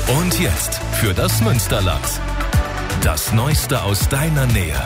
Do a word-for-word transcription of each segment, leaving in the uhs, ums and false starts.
Und jetzt für das Münsterland. Das Neueste aus deiner Nähe.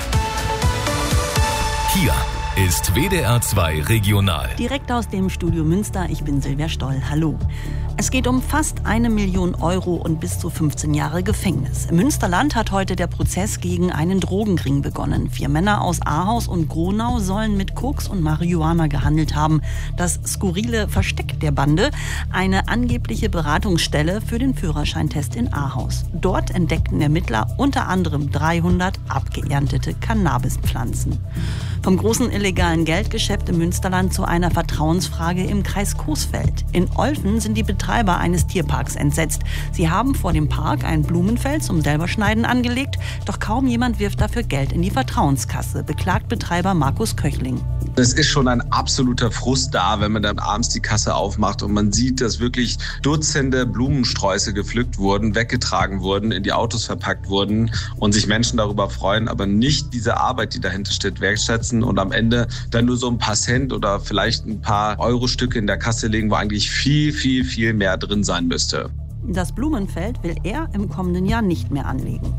Hier ist W D R zwei Regional. Direkt aus dem Studio Münster, ich bin Silvia Stoll. Hallo. Es geht um fast eine Million Euro und bis zu fünfzehn Jahre Gefängnis. Im Münsterland hat heute der Prozess gegen einen Drogenring begonnen. Vier Männer aus Ahaus und Gronau sollen mit Koks und Marihuana gehandelt haben. Das skurrile Versteck der Bande, eine angebliche Beratungsstelle für den Führerscheintest in Ahaus. Dort entdeckten Ermittler unter anderem dreihundert abgeerntete Cannabispflanzen. Vom großen illegalen Geldgeschäft im Münsterland zu einer Vertrauensfrage im Kreis Coesfeld. In Olfen sind die Betreiber eines Tierparks entsetzt. Sie haben vor dem Park ein Blumenfeld zum Selberschneiden angelegt, doch kaum jemand wirft dafür Geld in die Vertrauenskasse, beklagt Betreiber Markus Köchling. Es ist schon ein absoluter Frust da, wenn man dann abends die Kasse aufmacht und man sieht, dass wirklich Dutzende Blumensträuße gepflückt wurden, weggetragen wurden, in die Autos verpackt wurden und sich Menschen darüber freuen, aber nicht diese Arbeit, die dahinter steht, wertschätzen und am Ende dann nur so ein paar Cent oder vielleicht ein paar Eurostücke in der Kasse legen, wo eigentlich viel, viel, viel mehr drin sein müsste. Das Blumenfeld will er im kommenden Jahr nicht mehr anlegen.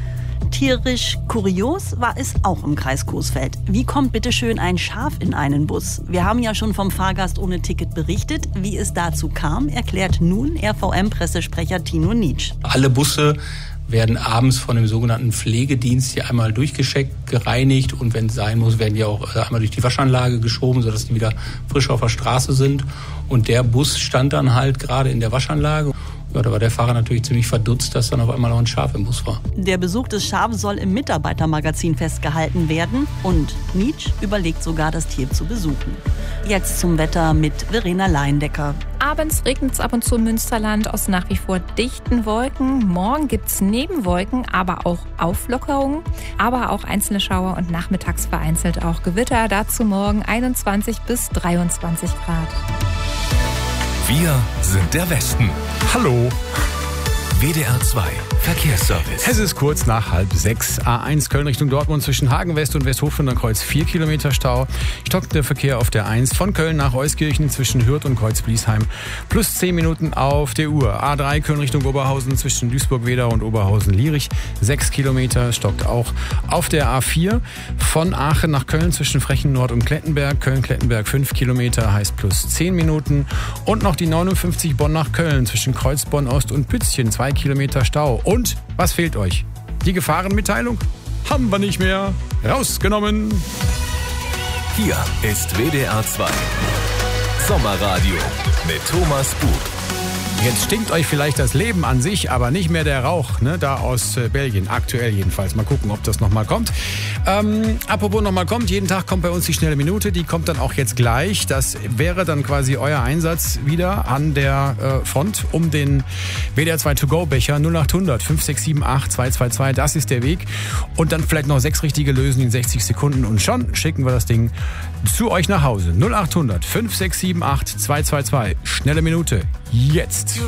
Tierisch kurios war es auch im Kreis Coesfeld. Wie kommt bitte schön ein Schaf in einen Bus? Wir haben ja schon vom Fahrgast ohne Ticket berichtet. Wie es dazu kam, erklärt nun R V M-Pressesprecher Tino Nitsch. Alle Busse werden abends von dem sogenannten Pflegedienst hier einmal durchgescheckt, gereinigt und wenn es sein muss, werden die auch einmal durch die Waschanlage geschoben, sodass die wieder frisch auf der Straße sind. Und der Bus stand dann halt gerade in der Waschanlage. Ja, da war der Fahrer natürlich ziemlich verdutzt, dass dann auf einmal noch ein Schaf im Bus war. Der Besuch des Schafes soll im Mitarbeitermagazin festgehalten werden und Nitsch überlegt sogar, das Tier zu besuchen. Jetzt zum Wetter mit Verena Leindecker. Abends regnet es ab und zu im Münsterland aus nach wie vor dichten Wolken. Morgen gibt es neben Wolken aber auch Auflockerungen, aber auch einzelne Schauer und nachmittags vereinzelt auch Gewitter. Dazu morgen einundzwanzig bis dreiundzwanzig Grad. Wir sind der Westen. Hallo. W D R zwei Verkehrsservice. Es ist kurz nach halb sechs. A eins Köln Richtung Dortmund zwischen Hagen West und Westhofen Kreuz vier Kilometer Stau. Stockt der Verkehr auf der eins von Köln nach Euskirchen zwischen Hürth und Kreuz-Bliesheim. Plus zehn Minuten auf der Uhr. A drei Köln Richtung Oberhausen zwischen Duisburg-Wedau und Oberhausen-Lierich. sechs Kilometer stockt auch auf der A vier von Aachen nach Köln zwischen Frechen Nord und Klettenberg. Köln-Klettenberg fünf Kilometer heißt plus zehn Minuten. Und noch die neunundfünfzig Bonn nach Köln zwischen Kreuzbonn Ost und Pützchen. zwei Kilometer Stau. Und was fehlt euch? Die Gefahrenmitteilung? Haben wir nicht mehr. Rausgenommen. Hier ist W D R zwei Sommerradio mit Thomas Bug. Jetzt stinkt euch vielleicht das Leben an sich, aber nicht mehr der Rauch, ne? Da aus äh, Belgien, aktuell jedenfalls. Mal gucken, ob das nochmal kommt. Ähm, apropos nochmal kommt, jeden Tag kommt bei uns die schnelle Minute, die kommt dann auch jetzt gleich. Das wäre dann quasi euer Einsatz wieder an der äh, Front um den W D R zwei To-Go-Becher null acht hundert fünf sechs sieben acht zwei zwei zwei, das ist der Weg. Und dann vielleicht noch sechs richtige lösen in sechzig Sekunden und schon schicken wir das Ding zu euch nach Hause. null acht hundert fünf sechs sieben acht zwei zwei zwei, schnelle Minute, jetzt.